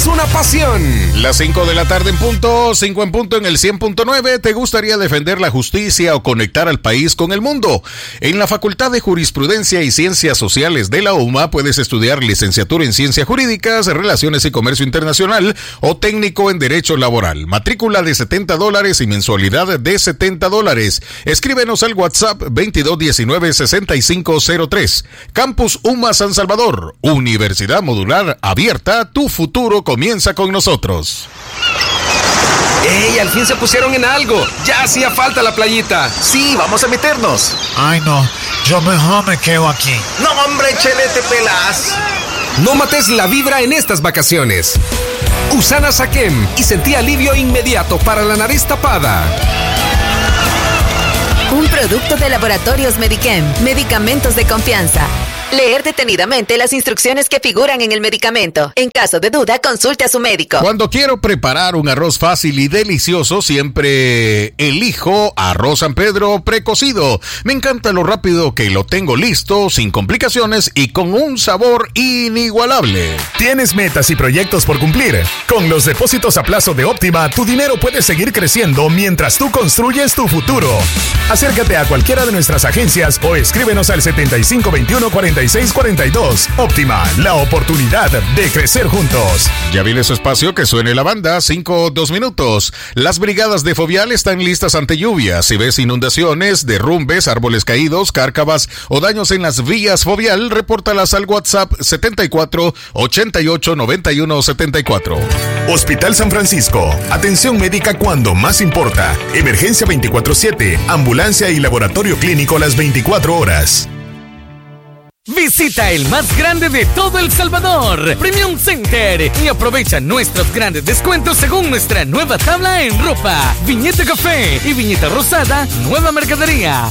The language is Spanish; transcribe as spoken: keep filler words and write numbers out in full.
es una pasión. Las cinco de la tarde en punto, cinco en punto en el cien punto nueve. ¿Te gustaría defender la justicia o conectar al país con el mundo? En la Facultad de Jurisprudencia y Ciencias Sociales de la U M A puedes estudiar licenciatura en Ciencias Jurídicas, Relaciones y Comercio Internacional o técnico en Derecho Laboral. Matrícula de setenta dólares y mensualidad de setenta dólares. Escríbenos al WhatsApp veintidós diecinueve sesenta y cinco cero tres. Campus U M A San Salvador. Universidad modular abierta. Tu futuro comienza con nosotros. ¡Ey! Al fin se pusieron en algo. Ya hacía falta la playita. Sí, vamos a meternos. Ay, no. Yo mejor me quedo aquí. No, hombre, Chele, te pelas. No mates la vibra en estas vacaciones. Usana Saquem y sentí alivio inmediato para la nariz tapada. Un producto de Laboratorios Medichem. Medicamentos de confianza. Leer detenidamente las instrucciones que figuran en el medicamento. En caso de duda, consulte a su médico. Cuando quiero preparar un arroz fácil y delicioso, siempre elijo arroz San Pedro precocido. Me encanta lo rápido que lo tengo listo, sin complicaciones y con un sabor inigualable. ¿Tienes metas y proyectos por cumplir? Con los depósitos a plazo de Óptima, tu dinero puede seguir creciendo mientras tú construyes tu futuro. Acércate a cualquiera de nuestras agencias o escríbenos al setenta y cinco veintiuno cuarenta y seis cuarenta y dos. Óptima, la oportunidad de crecer juntos. Ya viene su espacio, que suene la banda. Cinco, dos minutos. Las brigadas de Fovial están listas ante lluvias. Si ves inundaciones, derrumbes, árboles caídos, cárcavas o daños en las vías Fovial, repórtalas al WhatsApp setenta y cuatro ochenta y ocho noventa y uno setenta y cuatro. Hospital San Francisco. Atención médica cuando más importa. Emergencia veinticuatro siete. Ambulancia y laboratorio clínico las veinticuatro horas. Visita el más grande de todo El Salvador, Premium Center, y aprovecha nuestros grandes descuentos según nuestra nueva tabla en ropa, viñeta café y viñeta rosada, nueva mercadería.